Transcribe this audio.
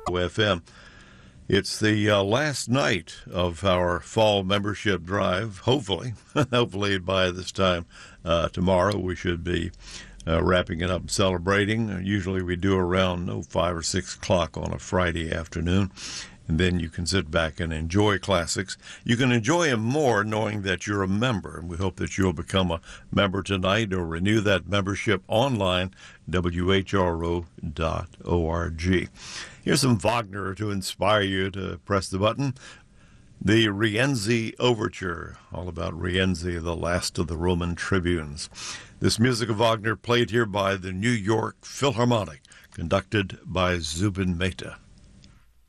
FM. It's the last night of our fall membership drive. Hopefully, hopefully by this time tomorrow we should be wrapping it up and celebrating. Usually we do around 5 or 6 o'clock on a Friday afternoon. And then you can sit back and enjoy classics. You can enjoy them more knowing that you're a member. And we hope that you'll become a member tonight or renew that membership online, whro.org. Here's some Wagner to inspire you to press the button. The Rienzi Overture, all about Rienzi, the last of the Roman tribunes. This music of Wagner played here by the New York Philharmonic, conducted by Zubin Mehta.